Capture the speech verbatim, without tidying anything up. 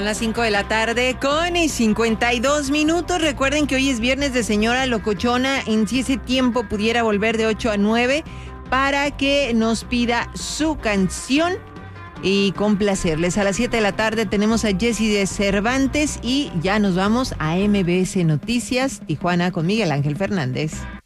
las cinco de la tarde con cincuenta y dos minutos. Recuerden que hoy es viernes de Señora Locochona. En si ese tiempo pudiera volver de ocho a nueve para que nos pida su canción y complacerles. A las siete de la tarde tenemos a Jessy de Cervantes y ya nos vamos a M B S Noticias Tijuana con Miguel Ángel Fernández.